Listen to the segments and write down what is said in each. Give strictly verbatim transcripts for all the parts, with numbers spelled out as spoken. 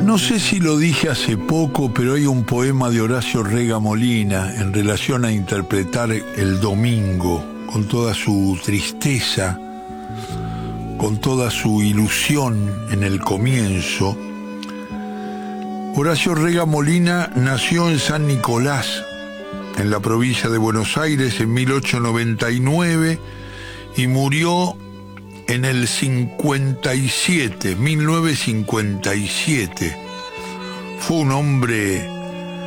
No sé si lo dije hace poco, pero hay un poema de Horacio Rega Molina en relación a interpretar el domingo, con toda su tristeza, con toda su ilusión en el comienzo. Horacio Rega Molina nació en San Nicolás, en la provincia de Buenos Aires, en mil ochocientos noventa y nueve, y murió en el cincuenta y siete, mil novecientos cincuenta y siete. Fue un hombre, eh,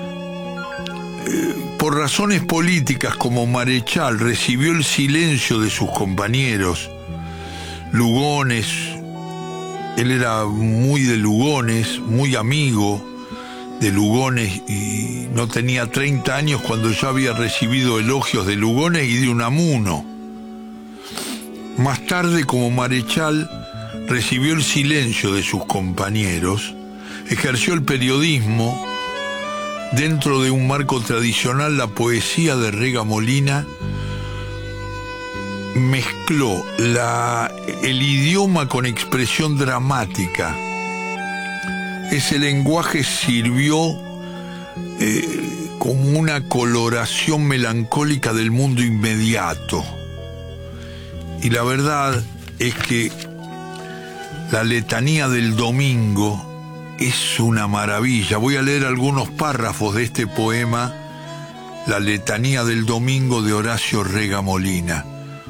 por razones políticas como Marechal, recibió el silencio de sus compañeros. Lugones, él era muy de Lugones, muy amigo de Lugones, y no tenía treinta años cuando ya había recibido elogios de Lugones y de Unamuno. Más tarde, como Marechal, recibió el silencio de sus compañeros, ejerció el periodismo. Dentro de un marco tradicional, la poesía de Rega Molina mezcló la, el idioma con expresión dramática. Ese lenguaje sirvió eh, como una coloración melancólica del mundo inmediato. Y la verdad es que la letanía del domingo es una maravilla. Voy a leer algunos párrafos de este poema, La letanía del domingo, de Horacio Rega Molina.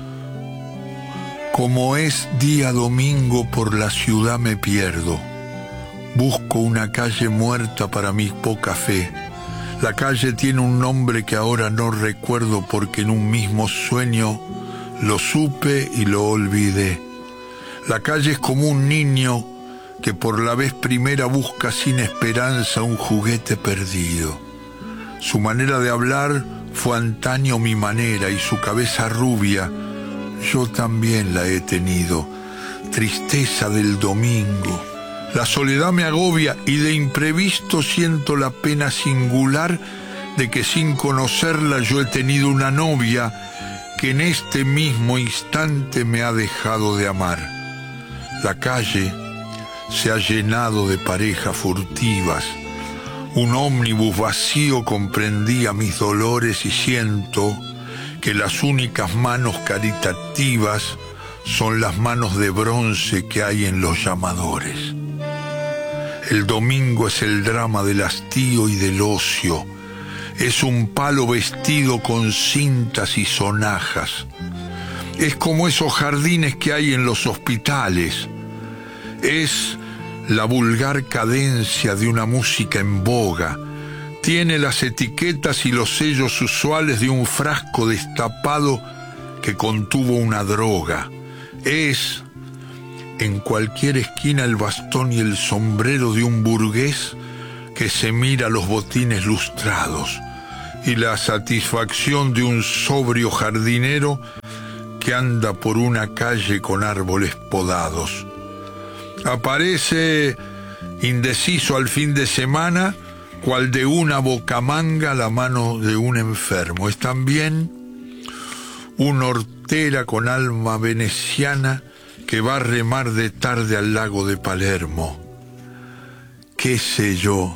Como es día domingo, por la ciudad me pierdo. Busco una calle muerta para mi poca fe. La calle tiene un nombre que ahora no recuerdo, porque en un mismo sueño lo supe y lo olvidé. La calle es como un niño que por la vez primera busca sin esperanza un juguete perdido. Su manera de hablar fue antaño mi manera, y su cabeza rubia yo también la he tenido. Tristeza del domingo. La soledad me agobia, y de imprevisto siento la pena singular de que sin conocerla yo he tenido una novia que en este mismo instante me ha dejado de amar. La calle se ha llenado de parejas furtivas. Un ómnibus vacío comprendía mis dolores, y siento que las únicas manos caritativas son las manos de bronce que hay en los llamadores. El domingo es el drama del hastío y del ocio. Es un palo vestido con cintas y sonajas. Es como esos jardines que hay en los hospitales. Es la vulgar cadencia de una música en boga. Tiene las etiquetas y los sellos usuales de un frasco destapado que contuvo una droga. Es, en cualquier esquina, el bastón y el sombrero de un burgués que se mira los botines lustrados, y la satisfacción de un sobrio jardinero que anda por una calle con árboles podados. Aparece indeciso al fin de semana, cual de una bocamanga la mano de un enfermo. Es también una hortera con alma veneciana que va a remar de tarde al lago de Palermo. ¿Qué sé yo?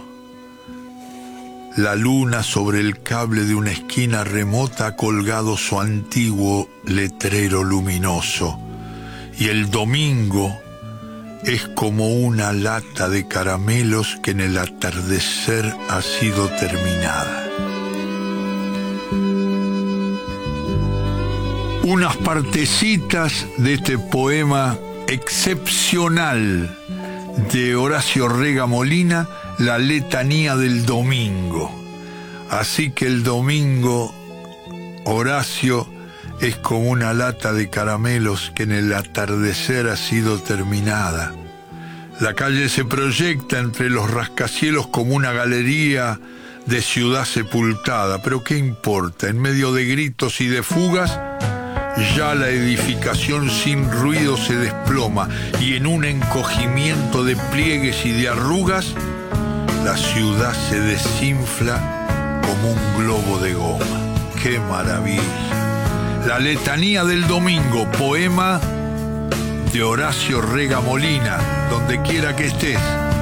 La luna sobre el cable de una esquina remota ha colgado su antiguo letrero luminoso, y el domingo es como una lata de caramelos que en el atardecer ha sido terminada. Unas partecitas de este poema excepcional de Horacio Rega Molina, La letanía del domingo. Así que el domingo, Horacio, es como una lata de caramelos que en el atardecer ha sido terminada. La calle se proyecta entre los rascacielos como una galería de ciudad sepultada. Pero ¿qué importa? En medio de gritos y de fugas, ya la edificación sin ruido se desploma, y en un encogimiento de pliegues y de arrugas, la ciudad se desinfla como un globo de goma. ¡Qué maravilla! La letanía del domingo, poema de Horacio Rega Molina, donde quiera que estés.